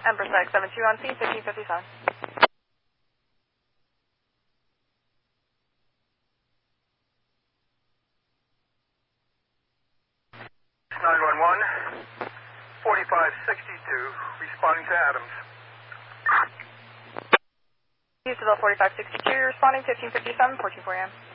Empress X72 on scene, 1557. 911, 4562, responding to Adams. Houstonville 4562, responding 1557, 14 4 AM.